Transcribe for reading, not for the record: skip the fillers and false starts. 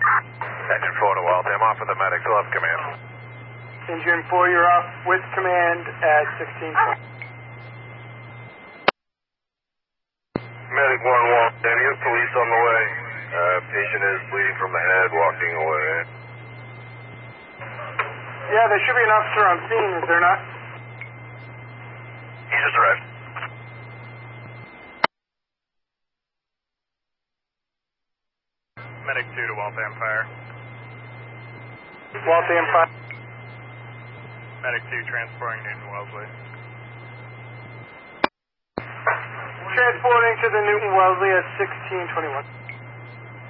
Engine 4 to Waltham, off with the medics, we'll have command. Engine 4, you're off with command at 1620. Medic 1 Waltham, you have police on the way. Patient is bleeding from the head, walking away. Yeah, there should be an officer on scene, is there not? He just arrived. Medic 2 to Waltham Fire. Waltham 5. Medic 2 transporting Newton Wellesley. Transporting to the Newton Wellesley at 1621.